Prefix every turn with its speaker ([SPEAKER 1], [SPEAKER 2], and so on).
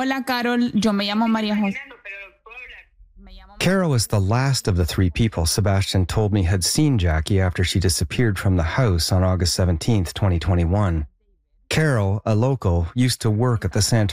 [SPEAKER 1] Hola, Carol. Yo me llamo María José.
[SPEAKER 2] Carol is the last of the three people Sebastian told me had seen Jackie after she disappeared from the house on August 17th, 2021. Carol, a local, used to work at the Santa